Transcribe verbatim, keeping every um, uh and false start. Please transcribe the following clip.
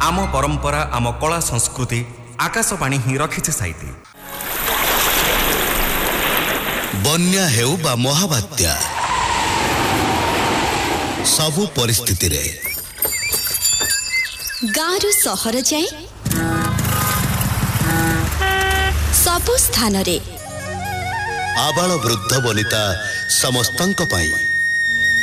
आम परंपरा आम कला संस्कृति आकाशवाणी ही रखिছে साइती। बन्या हेउ बा महाबात्या सबु परिस्थिति रे गाँव सहर जाए सबु स्थान रे आबाल वृद्ध वनिता समस्तंक पाई